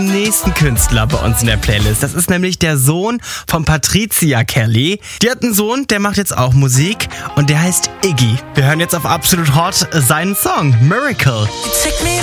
Nächsten Künstler bei uns in der Playlist. Das ist nämlich der Sohn von Patricia Kelly. Die hat einen Sohn, der macht jetzt auch Musik und der heißt Iggy. Wir hören jetzt auf Absolut Hot seinen Song Miracle.